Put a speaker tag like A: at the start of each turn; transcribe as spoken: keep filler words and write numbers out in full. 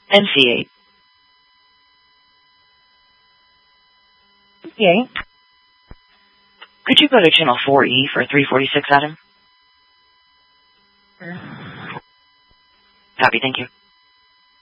A: N C eight.
B: Okay.
A: Could you go to channel four E for three forty-six, Adam?
B: Sure.
A: Copy, thank you.